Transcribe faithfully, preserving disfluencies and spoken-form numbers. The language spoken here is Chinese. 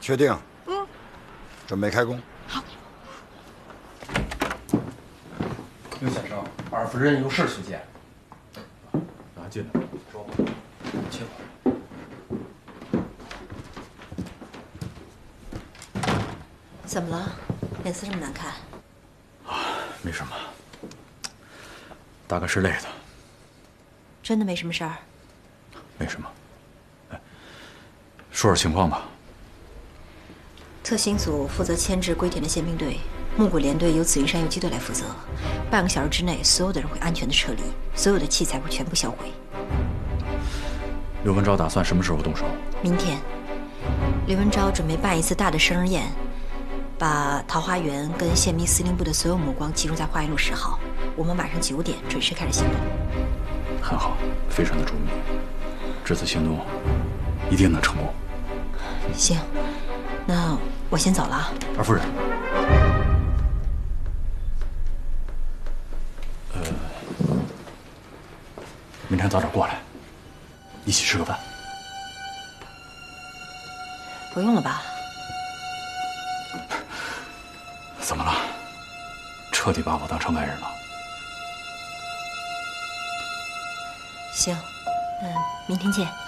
确定？嗯。准备开工。 好。 刘先生，二夫人有事求见。 拿进来。 说吧，请。 怎么了？脸色这么难看？ 啊，没什么，大概是累的。 真的没什么事儿？ 没什么。哎，说说情况吧。 特勤组负责牵制归田的宪兵队，木谷连队由紫云山游击队来负责。半个小时之内，所有的人会安全的撤离，所有的器材会全部销毁。 刘文昭打算什么时候动手？ 明天。刘文昭准备办一次大的生日宴。把桃花源跟宪兵司令部的所有目光集中在花园路十号，我们晚上九点准时开始行动。 很好，非常的周密，这次行动一定能成功。 行，那我先走了啊。 二夫人，呃，明天早点过来，一起吃个饭。 不用了吧？ 怎么了？彻底把我当成外人了？ 行，嗯，明天见。